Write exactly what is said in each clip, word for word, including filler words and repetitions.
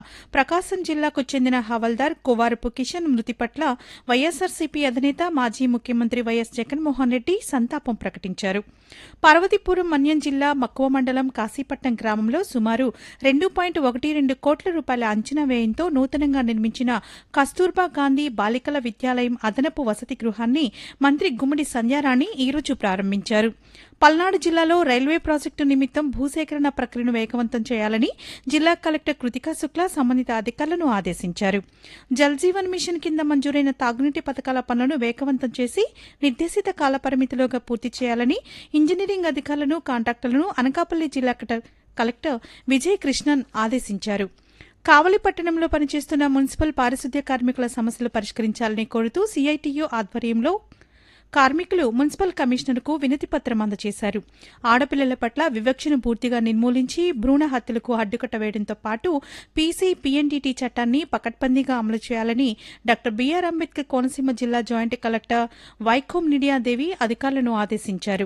ప్రకాశం జిల్లాకు చెందిన హవల్దార్ కువారపు కిషన్ మృతి పట్ల వైఎస్సార్సీపీ అధినేత మాజీ ముఖ్యమంత్రి వైఎస్ జగన్మోహన్ రెడ్డి సంతాపం ప్రకటించారు. పార్వతీపురం మన్యం జిల్లా మక్కువ మండలం కాశీపట్నం గ్రామంలో సుమారు రెండు పాయింట్ ఒకటి రెండు కోట్ల రూపాయల అంచనా వ్యయంతో నూతనంగా నిర్మించిన కస్తూర్బా గాంధీ బాలికల విద్యాలయం అదనపు వసతి గృహాన్ని మంత్రి గుమ్మడి సంధ్యారాణి ఈరోజు ప్రారంభించారు. పల్నాడు జిల్లాలో రైల్వే ప్రాజెక్టు నిమిత్తం భూసేకరణ ప్రక్రియను వేగవంతం చేయాలని జిల్లా కలెక్టర్ కృతికా శుక్లా సంబంధిత అధికారులను ఆదేశించారు. జల్ జీవన్ మిషన్ కింద మంజూరైన తాగునీటి పథకాల పనులను వేగవంతం చేసి నిర్దేశిత కాలపరిమితిలోగా పూర్తి చేయాలని ఇంజనీరింగ్ అధికారులను, కాంట్రాక్టర్లను అనకాపల్లి జిల్లా కలెక్టర్ విజయ్ కృష్ణన్ ఆదేశించారు. కావలి పట్టణంలో పనిచేస్తున్న మున్సిపల్ పారిశుద్ధ్య కార్మికుల సమస్యలు పరిష్కరించాలని కోరుతూ సీఐటీయూ ఆధ్వర్యంలో కార్మికులు మున్సిపల్ కమిషనర్కు వినతిపత్రం అందజేశారు. ఆడపిల్లల పట్ల వివక్షను పూర్తిగా నిర్మూలించి భ్రూణ హత్యలకు అడ్డుకట్ట వేయడంతో పాటు పీసీ పీఎన్డీటీ చట్టాన్ని పకడ్బందీగా అమలు చేయాలని డాక్టర్ బీఆర్ అంబేద్కర్ కోనసీమ జిల్లా జాయింట్ కలెక్టర్ వైకోం నిడియాదేవి అధికారులను ఆదేశించారు.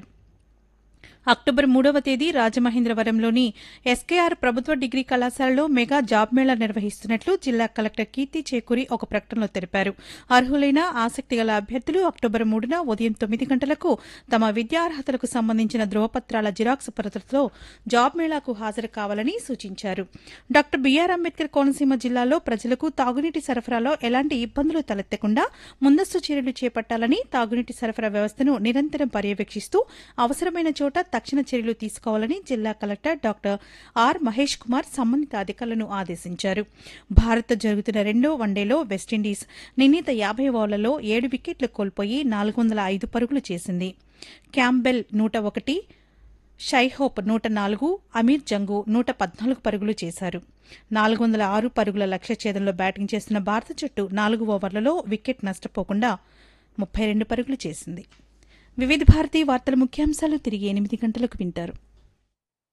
అక్టోబర్ మూడవ తేదీ రాజమహేంద్రవరంలోని ఎస్కేఆర్ ప్రభుత్వ డిగ్రీ కళాశాలలో మెగా జాబ్ మేళా నిర్వహిస్తున్నట్లు జిల్లా కలెక్టర్ కీర్తి చేకూరి ఒక ప్రకటనలో తెలిపారు. అర్హులైన ఆసక్తిగల అభ్యర్థులు అక్టోబర్ మూడున ఉదయం తొమ్మిది గంటలకు తమ విద్యార్హతలకు సంబంధించిన ధృవపత్రాల జిరాక్స్ ప్రతులతో జాబ్ మేళాకు హాజరు కావాలని సూచించారు. డాక్టర్ బీఆర్ అంబేద్కర్ కోనసీమ జిల్లాలో ప్రజలకు తాగునీటి సరఫరాలో ఎలాంటి ఇబ్బందులు తలెత్తకుండా ముందస్తు చర్యలు చేపట్టాలని, తాగునీటి సరఫరా వ్యవస్థను నిరంతరం పర్యవేక్షిస్తూ అవసరమైన చోట తక్షణ చర్యలు తీసుకోవాలని జిల్లా collector doctor are Mahesh Kumar సంబంధిత అధికారులను ఆదేశించారు. భారత్ జరుగుతున్న రెండో వన్డేలో వెస్టిండీస్ నిర్ణీత యాభై ఓవర్లలో ఏడు వికెట్లు కోల్పోయి నాలుగు వందల ఐదు పరుగులు చేసింది. క్యాంబెల్ నూట ఒకటి, షైహోప్ నూట నాలుగు, అమీర్ జంగు నూట పద్నాలుగు పరుగులు చేశారు. నాలుగు వందల ఆరు పరుగుల లక్ష్య ఛేదంలో బ్యాటింగ్ చేస్తున్న భారత జట్టు నాలుగు ఓవర్లలో వికెట్ నష్టపోకుండా ముప్పై రెండు పరుగులు చేసింది. వివిధ భారతీ వార్తల ముఖ్యాంశాలు తిరిగి ఎనిమిది గంటలకు వింటారు.